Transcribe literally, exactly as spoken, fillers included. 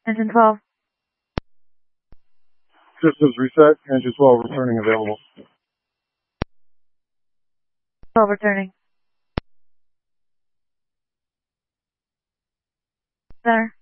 Engine twelve. Systems reset. Engine twelve returning available. twelve returning. Center.